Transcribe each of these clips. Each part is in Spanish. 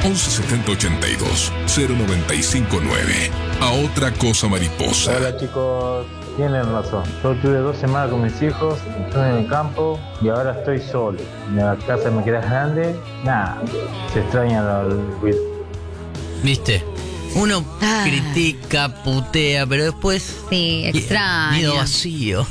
11 70 82 0959. A otra cosa mariposa. Hola chicos, tienen razón. Yo tuve 2 semanas con mis hijos, estuve en el campo y ahora estoy solo. La casa me queda grande, nada, se extraña el ruido. ¿Viste? Uno critica, putea, pero después... Sí, extraño. Nido vacío.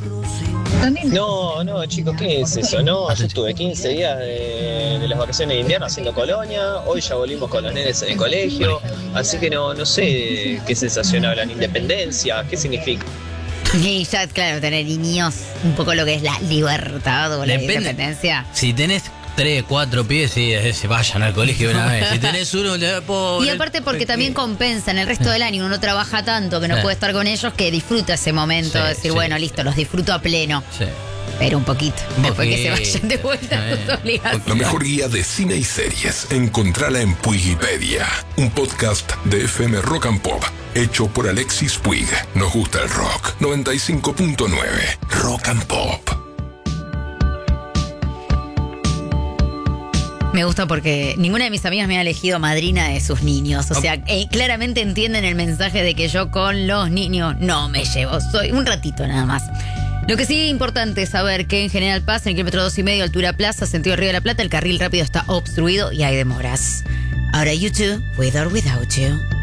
No, chicos, ¿qué es eso? No, yo estuve 15 días de las vacaciones de invierno haciendo colonia. Hoy ya volvimos con los nenes en el colegio. Así que no sé qué sensación hablan. Independencia, ¿qué significa? Y ya, claro, tener niños, un poco lo que es la libertad o la independencia. Si tenés 3, 4 pies, sí, se vayan al colegio una vez. Si tenés uno, y aparte porque también compensa en el resto del año. Uno trabaja tanto que no puede estar con ellos, que disfruta ese momento. Sí, decir, sí. bueno, listo, los disfruto a pleno. Sí. Pero un poquito. Después que se vayan de vuelta a sus obligaciones. La mejor guía de cine y series. Encontrala en Puigipedia. Un podcast de FM Rock and Pop. Hecho por Alexis Puig. Nos gusta el rock. 95.9. Rock and Pop. Me gusta porque ninguna de mis amigas me ha elegido madrina de sus niños. O sea, claramente entienden el mensaje de que yo con los niños no me llevo. Soy un ratito nada más. Lo que sí es importante es saber que en General Paz, en el kilómetro 2,5, altura Plaza, sentido Río de la Plata, el carril rápido está obstruido y hay demoras. Ahora YouTube, With or Without You.